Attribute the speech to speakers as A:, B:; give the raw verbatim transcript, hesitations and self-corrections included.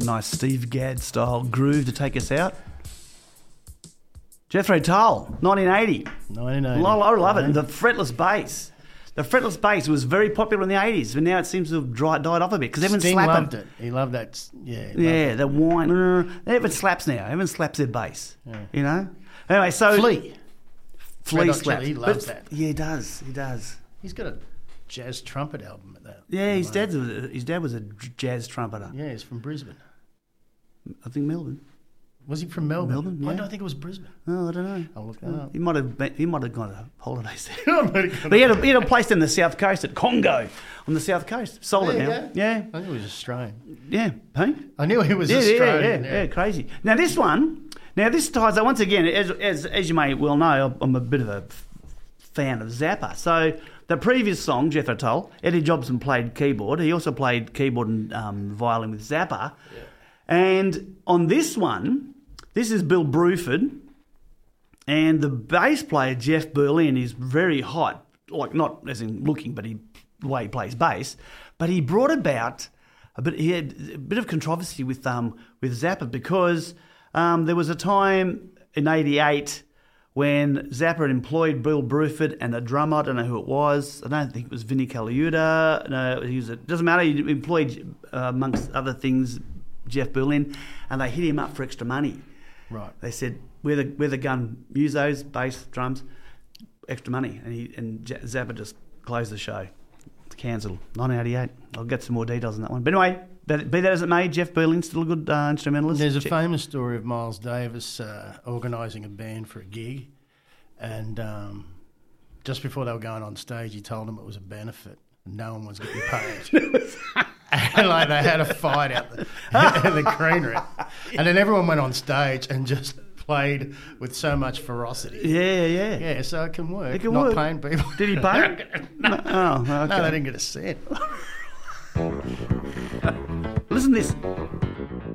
A: nice Steve Gadd style groove to take us out. Jethro Tull, nineteen eighty.
B: nineteen eighty.
A: I I love it. And the fretless bass. The fretless bass was very popular in the eighties, but now it seems to have dry, died off a bit because everyone
B: Sting
A: slapping.
B: loved it. He loved that. Yeah. he
A: Yeah,
B: loved
A: the whine. Uh, everyone slaps now. Everyone slaps their bass.
B: Yeah.
A: You know. Anyway, so
B: it. Flea.
A: Flea
B: Red Hot
A: slaps.
B: Chili, he loves
A: But-
B: that.
A: Yeah, he does. He does.
B: He's got a jazz trumpet album at that.
A: Yeah, his
B: Like,
A: dad was a, his dad was a jazz trumpeter.
B: Yeah, he's from Brisbane.
A: I think Melbourne.
B: Was he from Melbourne?
A: Melbourne,
B: I
A: yeah.
B: don't think it was Brisbane.
A: Oh, I don't know.
B: I'll look that up.
A: He might have been, he might have gone to holidays there. But he had, a, he had a place in the south coast at Congo, on the south coast. Sold
B: There
A: it
B: you
A: now.
B: go.
A: Yeah,
B: I think it was Australian.
A: yeah. Hey?
B: I knew he was
A: Yeah, yeah,
B: Australian.
A: yeah, yeah, crazy. Now this one, now this ties. Once again, as as as you may well know, I'm a bit of a f- fan of Zappa. So the previous song, Jethro Tull, Eddie Jobson played keyboard. He also played keyboard and um, violin with Zappa. Yeah. And on this one, this is Bill Bruford, and the bass player Jeff Berlin is very hot, like not as in looking, but he the way he plays bass. But he brought about a bit. He had a bit of controversy with um with Zappa because um, there was a time in eighty-eight when Zappa had employed Bill Bruford and a drummer. I don't know who it was. I don't think it was Vinnie Colaiuta. No, he was. A, doesn't matter. He employed uh, amongst other things Jeff Berlin, and they hit him up for extra money.
B: Right.
A: They said, we're the, we're the gun musos, bass, drums, extra money. And he and J- Zappa just closed the show. It's cancelled. nineteen eighty-eight. I'll get some more details on that one. But anyway, that, be that as it may, Jeff Berlin's still a good uh, instrumentalist.
B: There's a
A: Je-
B: famous story of Miles Davis uh, organising a band for a gig, and um, just before they were going on stage, he told them it was a benefit. And no one was getting paid. And like they had a fight out the, in the green room. And then everyone went on stage and just played with so much ferocity.
A: Yeah, yeah.
B: Yeah, so it can work.
A: It can
B: Not
A: work.
B: paying people.
A: Did he pay? no. Oh, okay.
B: No, they didn't get a cent.
A: Listen to this.